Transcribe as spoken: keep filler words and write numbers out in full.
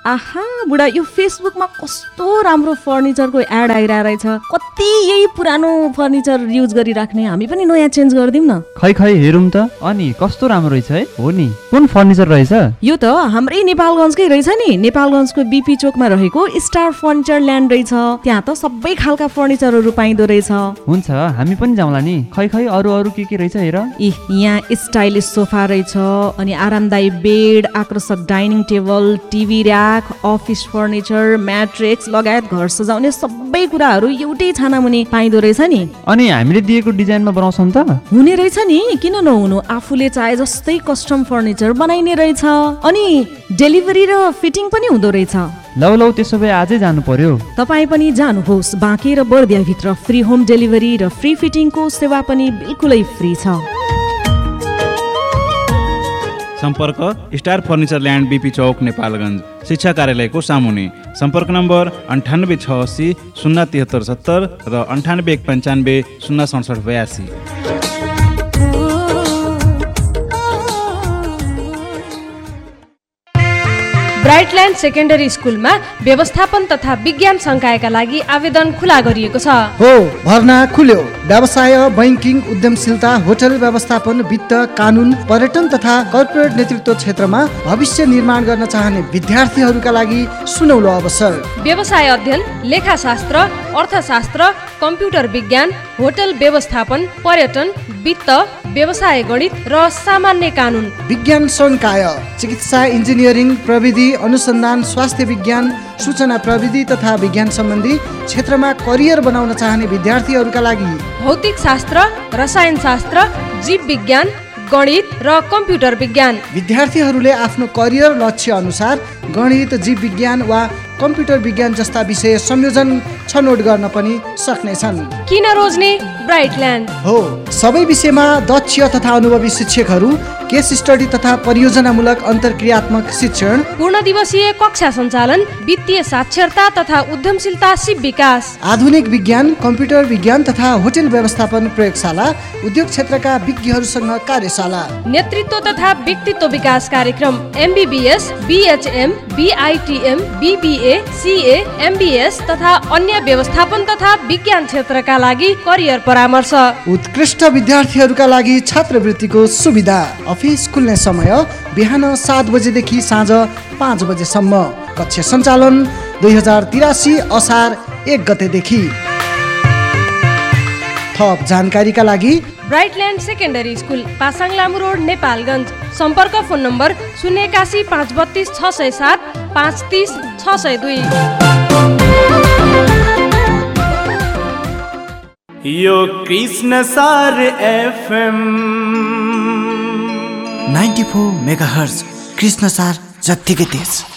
आहा बुढा, यो फेसबुकमा कस्तो राम्रो फर्निचरको एड आइरहेको रहेछ। कति यही पुरानो फर्निचर युज गरिराख्ने, हामी पनि नयाँ चेन्ज गरिदिउँ न। खै खै हेरौँ त। अनि कस्तो राम्रो रहेछ है। हो नि, कुन फर्निचर रहेछ? यो त हाम्रै नेपालगञ्जकै रहेछ नि। नेपालगञ्जको बीपी चोकमा रहेको स्टार फर्निचर ल्यान्ड रहेछ। त्यहाँ त सबै खालका फर्निचरहरू पाइँदो रहेछ। हुन्छ, हामी पनि जाउँला नि। खै खै अरू अरू के के रहेछ हेर। इ यहाँ स्टाइलिस सोफा रहेछ, अनि आरामदायी बेड, आकर्षक dining table, TV rack, office furniture, matrix लगायत घर सजाउने सबै कुराहरू एउटै छाना मुनि पाइँदो रहेछ नि। अनि हामीले दिएको डिजाइनमा बनाउँछौँ त? हुने रहेछ नि, किन नहुनु। आफूले चाहे जस्तै कस्टम फर्निचर बनाइने रहेछ। अनि डेलिभरी र फिटिङ पनि हुँदो रहेछ। लौ लौ, त्यसो भए आजै जानु पर्यो। तपाईँ पनि जानुहोस्। बाँके र बर्दियाभित्र फ्री होम डेलिभरी र फ्री फिटिङको सेवा पनि बिल्कुलै फ्री छ। सम्पर्क स्टार फर्निचर ल्यान्ड बीपी चौक नेपालगञ्ज, शिक्षा कार्यालयको सामुने। सम्पर्क नम्बर अन्ठानब्बे छ असी शून्य तिहत्तर सत्तर र अन्ठानब्बे एक पन्चानब्बे शून्य सडसठ बयासी। ब्राइटल्यान्ड सेकेन्डरी स्कुलमा व्यवस्थापन तथा विज्ञान संकायका लागि आवेदन खुला गरिएको छ। हो, भर्ना खुल्यो। व्यवसाय, बैंकिङ, उद्यमशीलता, होटल व्यवस्थापन, वित्त, कानुन, पर्यटन तथा कर्पोरेट नेतृत्व क्षेत्रमा भविष्य निर्माण गर्न चाहने विद्यार्थीहरूका लागि सुनौलो अवसर। व्यवसाय अध्ययन, लेखाशास्त्र, अर्थशास्त्र, कम्प्युटर विज्ञान, होटल व्यवस्थापन, पर्यटन, वित्त, व्यवसाय गणित र सामान्य कानुन। विज्ञान संकाय चिकित्सा, इन्जिनियरिङ, प्रविधि, अनुसन्धान, स्वास्थ्य विज्ञान, सूचना प्रविधि तथा विज्ञान सम्बन्धी क्षेत्रमा करियर बनाउन चाहने विद्यार्थीहरूका लागि भौतिक शास्त्र, रसायन शास्त्र, जीव विज्ञान, गणित र कम्प्युटर विज्ञान। विद्यार्थीहरूले आफ्नो करियर लक्ष्य अनुसार गणित, जीव विज्ञान वा कम्प्युटर विज्ञान जस्ता विषय संयोजन छनौट गर्न पनि सक्नेछन्। किन रोज्ने? ब्राइटल्यान्ड हो। सबै विषयमा दक्ष तथा अनुभवी शिक्षकहरू, केस स्टडी तथा परियोजनामूलक अन्तर्क्रियात्मक शिक्षण, पूर्ण दिवसीय कक्षा सञ्चालन, वित्तीय साक्षरता तथा उद्यमशीलता सिप विकास, आधुनिक विज्ञान, कम्प्युटर विज्ञान तथा होटल व्यवस्थापन प्रयोगशाला, उद्योग क्षेत्रका विज्ञहरूसँग कार्यशाला, नेतृत्व तथा व्यक्तित्व विकास कार्यक्रम, MBBS, BHM, बीआईटीएम, BBA, CA, MBS तथा अन्य व्यवस्थापन तथा विज्ञान क्षेत्रका लागि करियर परामर्श। उत्कृष्ट विद्यार्थीहरूका लागि छात्रवृत्तिको सुविधा। अफिस खुल्ने समय बिहान सात बजेदेखि साँझ पाँच बजेसम्म। कक्षा सञ्चालन दुई हजार तिरासी असार एक गतेदेखि। थप जानकारीका लागि ब्राइटल्यान्ड secondary school, Pasang Lamu road, Nepalgunj. सम्पर्क फोन नम्बर शून्य एकासी पाँच बत्तिस छ सय सात पाँच तिस छ सय दुई। यो कृष्ण सार FM ninety four mega hertz, Krishna सार जत्तिकै तेज।